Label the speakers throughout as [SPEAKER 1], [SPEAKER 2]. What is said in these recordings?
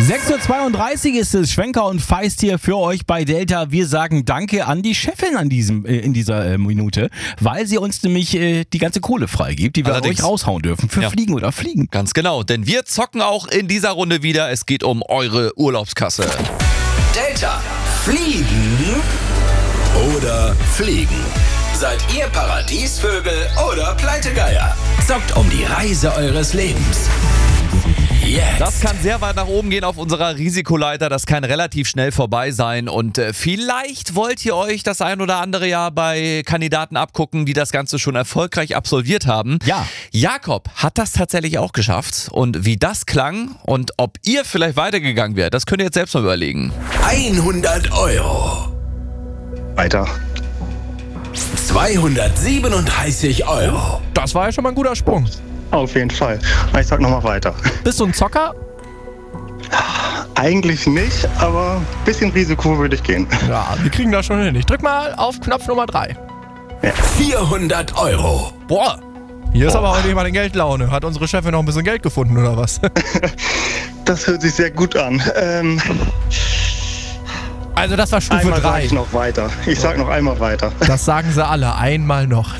[SPEAKER 1] 6:32 Uhr ist es. Schwenker und Feist hier für euch bei Delta. Wir sagen Danke an die Chefin in dieser Minute, weil sie uns nämlich die ganze Kohle freigibt, die wir euch raushauen dürfen für Fliegen oder Fliegen.
[SPEAKER 2] Ganz genau, denn wir zocken auch in dieser Runde wieder. Es geht um eure Urlaubskasse.
[SPEAKER 3] Delta. Fliegen oder Fliegen? Seid ihr Paradiesvögel oder Pleitegeier? Zockt um die Reise eures Lebens. Jetzt.
[SPEAKER 2] Das kann sehr weit nach oben gehen auf unserer Risikoleiter. Das kann relativ schnell vorbei sein. Und vielleicht wollt ihr euch das ein oder andere Jahr bei Kandidaten abgucken, die das Ganze schon erfolgreich absolviert haben.
[SPEAKER 1] Ja.
[SPEAKER 2] Jakob hat das tatsächlich auch geschafft. Und wie das klang und ob ihr vielleicht weitergegangen wärt, das könnt ihr jetzt selbst mal überlegen.
[SPEAKER 3] 100 Euro.
[SPEAKER 4] Weiter.
[SPEAKER 3] 237 Euro.
[SPEAKER 5] Das war ja schon mal ein guter Sprung.
[SPEAKER 4] Auf jeden Fall. Ich sag nochmal weiter.
[SPEAKER 5] Bist du ein Zocker?
[SPEAKER 4] Eigentlich nicht, aber ein bisschen Risiko würde ich gehen.
[SPEAKER 5] Ja, wir kriegen das schon hin. Ich drück mal auf Knopf Nummer 3.
[SPEAKER 3] 400 Euro.
[SPEAKER 5] Boah. Hier ist aber heute jemand in Geldlaune. Hat unsere Chefin noch ein bisschen Geld gefunden, oder was?
[SPEAKER 4] Das hört sich sehr gut an.
[SPEAKER 5] Also das war Stufe
[SPEAKER 4] Einmal
[SPEAKER 5] 3.
[SPEAKER 4] sag ich noch weiter. Ich sag noch einmal weiter.
[SPEAKER 5] Das sagen sie alle. Einmal noch.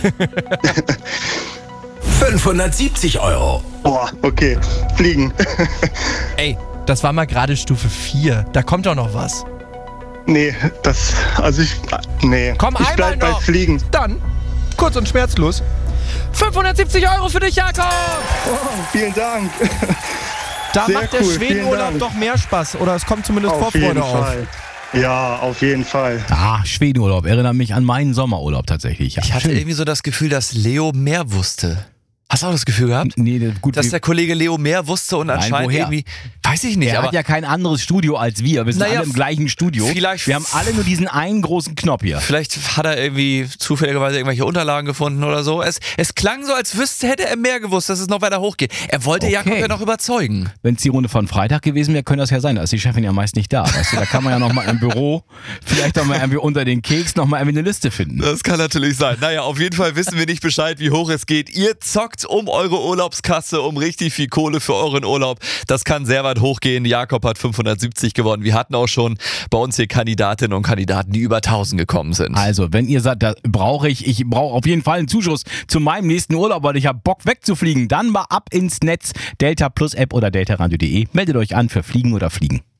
[SPEAKER 3] 570 Euro.
[SPEAKER 4] Boah, okay. Fliegen.
[SPEAKER 5] Ey, das war mal gerade Stufe 4. Da kommt doch noch was.
[SPEAKER 4] Nee, nee.
[SPEAKER 5] Komm,
[SPEAKER 4] ich
[SPEAKER 5] einmal
[SPEAKER 4] bleib bei
[SPEAKER 5] noch.
[SPEAKER 4] Fliegen.
[SPEAKER 5] Dann, kurz und schmerzlos, 570 Euro für dich, Jakob!
[SPEAKER 4] Oh, vielen Dank.
[SPEAKER 5] Da
[SPEAKER 4] Sehr
[SPEAKER 5] macht der
[SPEAKER 4] cool, vielen
[SPEAKER 5] Schwedenurlaub
[SPEAKER 4] Dank.
[SPEAKER 5] doch mehr Spaß. Oder es kommt zumindest
[SPEAKER 4] Auf jeden
[SPEAKER 5] Vorfreude auf.
[SPEAKER 4] Fall. Ja, auf jeden Fall.
[SPEAKER 1] Schwedenurlaub erinnert mich an meinen Sommerurlaub tatsächlich. Ja,
[SPEAKER 2] Ich hatte
[SPEAKER 1] schön.
[SPEAKER 2] irgendwie so das Gefühl, dass Leo mehr wusste. Hast du auch das Gefühl gehabt?
[SPEAKER 1] Nee, gut.
[SPEAKER 2] Dass der Kollege Leo mehr wusste und anscheinend
[SPEAKER 1] woher?
[SPEAKER 2] irgendwie, weiß ich nicht,
[SPEAKER 1] Er
[SPEAKER 2] aber
[SPEAKER 1] hat ja kein anderes Studio als wir. Wir sind
[SPEAKER 2] Naja,
[SPEAKER 1] alle im gleichen Studio.
[SPEAKER 2] vielleicht-
[SPEAKER 1] Wir haben alle nur diesen einen großen Knopf hier.
[SPEAKER 2] vielleicht hat er irgendwie zufälligerweise irgendwelche Unterlagen gefunden oder so. Es klang so, als hätte er mehr gewusst, dass es noch weiter hochgeht. Er wollte
[SPEAKER 1] Okay.
[SPEAKER 2] Jakob ja noch überzeugen.
[SPEAKER 1] Wenn es die Runde von Freitag gewesen wäre, könnte das ja sein. Da ist die Chefin ja meist nicht da. Weißt du? Da kann man ja noch mal im Büro vielleicht noch mal irgendwie unter den Keks noch mal irgendwie eine Liste finden.
[SPEAKER 2] Das kann natürlich sein. Naja, auf jeden Fall wissen wir nicht Bescheid, wie hoch es geht. Ihr zockt um eure Urlaubskasse, um richtig viel Kohle für euren Urlaub. Das kann sehr weit hochgehen. Jakob hat 570 gewonnen. Wir hatten auch schon bei uns hier Kandidatinnen und Kandidaten, die über 1000 gekommen sind.
[SPEAKER 1] Also, wenn ihr sagt, ich brauche auf jeden Fall einen Zuschuss zu meinem nächsten Urlaub, weil ich habe Bock wegzufliegen, dann mal ab ins Netz, Delta Plus App oder deltaradio.de. Meldet euch an für Fliegen oder Fliegen.